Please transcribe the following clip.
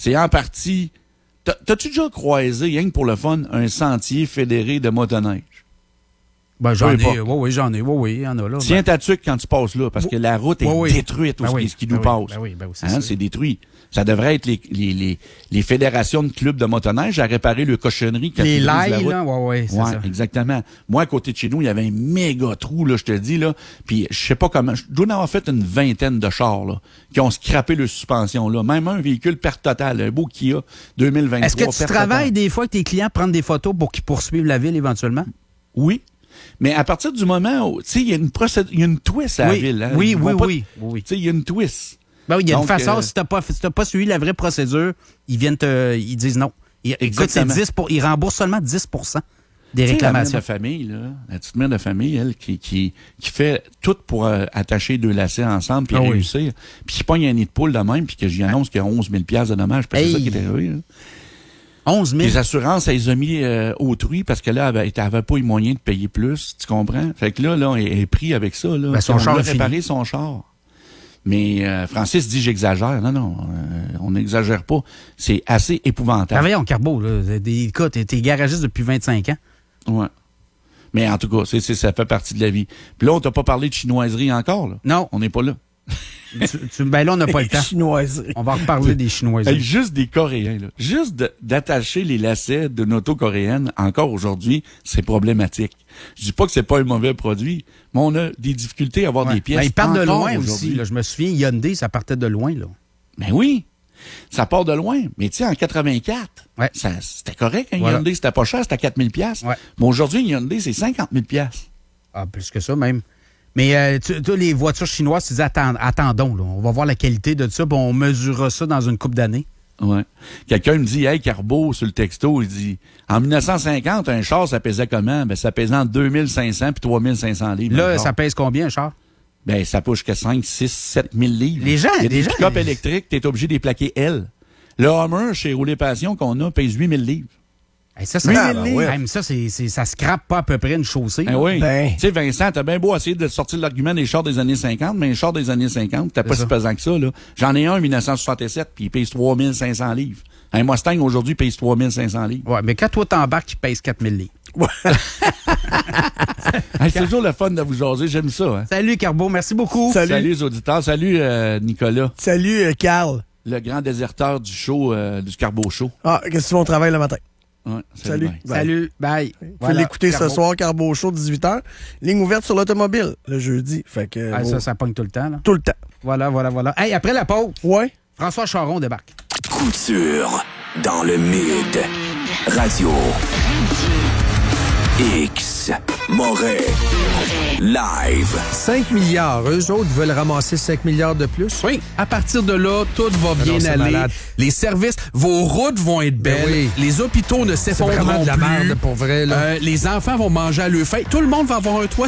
c'est en partie... T'as-tu déjà croisé, rien que pour le fun, un sentier fédéré de motoneige? Ben, j'en ai. Oui, j'en ai. Oui, il y en a là. Tiens ta tuque quand tu passes là, parce que la route est détruite ce qui nous passe. C'est détruit. Ça devrait être les fédérations de clubs de motoneige à réparer le cochonnerie. Les lailles, là, c'est ça. Exactement. Moi, à côté de chez nous, il y avait un méga trou, là, je te dis, là. Puis, je sais pas comment, je dois en avoir fait une vingtaine de chars, là, qui ont scrappé le suspension, là. Même un véhicule perte totale, un beau Kia 2023. Est-ce que tu travailles des fois avec tes clients prendre des photos pour qu'ils poursuivent la ville éventuellement? Oui. Mais à partir du moment où, tu sais, il y a une twist à la ville, hein. Oui. Tu sais, il y a une twist. Ben oui, il y a une façon, si t'as pas suivi la vraie procédure, ils disent non. Écoute, ils remboursent seulement 10 des réclamations. La petite mère de famille, elle, qui fait tout pour attacher deux lacets ensemble puis réussir. Puis qui pogne un nid de poule de même puis que j'y annonce qu'il y a 11 000 $ de dommages. C'est ça qui est arrivé, là. 11 000. Les assurances, elles les ont mis autrui parce que là, elle avait pas eu moyen de payer plus, tu comprends? Fait que là, elle est pris avec ça, là. Ben, son char a réparé son char. Mais Francis dit j'exagère. Non, on n'exagère pas. C'est assez épouvantable. Travaillons en carbo, là. Écoute, t'es garagiste depuis 25 ans. Ouais. Mais en tout cas, ça fait partie de la vie. Puis là, on t'a pas parlé de chinoiserie encore, là. Non. On n'est pas là. Ben là, on n'a pas le temps. Chinoiserie. On va reparler des chinoiseries. Juste des Coréens, là. Juste d'attacher les lacets d'une auto coréenne, encore aujourd'hui, c'est problématique. Je dis pas que c'est pas un mauvais produit, mais on a des difficultés à avoir des pièces. Ben, ils partent de loin aujourd'hui. aussi. Là. Je me souviens, Hyundai, ça partait de loin, là. Ben oui. Ça part de loin. Mais tu sais, en 84, c'était correct. Hyundai, c'était pas cher, c'était 4 000 $. Ouais. Mais aujourd'hui, Hyundai, c'est 50 000 $. Ah, plus que ça, même. Mais les voitures chinoises, tu dis attendons, là. On va voir la qualité de ça, puis on mesurera ça dans une couple d'années. Ouais. Quelqu'un me dit, hey, Carbo, sur le texto, il dit, en 1950, un char, ça pesait comment? Ben, ça pesait entre 2500 puis 3500 livres. Là, ça pèse combien, un char? Ben, ça peut jusqu'à 5, 6, 7 000 livres. Il y a des pick-up électriques, t'es obligé de les plaquer L. Le Hummer, chez Rouler Passion, qu'on a, pèse 8 000 livres. Hey, ça scrape pas à peu près une chaussée. Oui. Tu sais, Vincent, t'as bien beau essayer de sortir l'argument des chars des années 50, mais un char des années 50, t'as pas si pesant que ça, là. J'en ai un en 1967, puis il pèse 3 500 livres. Un Mustang, aujourd'hui, pèse 3 500 livres. Ouais, mais quand toi t'embarques, il pèse 4 000 livres. C'est toujours le fun de vous jaser, j'aime ça. Hein? Salut, Carbo, merci beaucoup. Salut les auditeurs. Salut, Nicolas. Salut, Carl. Le grand déserteur du show, du Carbo Show. Ah, qu'est-ce que tu fais au travail le matin? Ouais, salut. Salut, bye. Faut l'écouter ce soir, Carbo Show, 18h. Ligne ouverte sur l'automobile, le jeudi. Fait que, ça pogne tout le temps, là. Tout le temps. Voilà. Hey, après la pause, François Charon débarque. Couture dans le Mid. Radio. X. Moret. Live. 5 milliards. Eux autres veulent ramasser 5 milliards de plus? Oui. À partir de là, tout va bien aller. Malade. Les services, vos routes vont être belles. Oui. Les hôpitaux ne s'effondreront de la plus. merde, pour vrai. Là. Les enfants vont manger à leur faim. Tout le monde va avoir un toit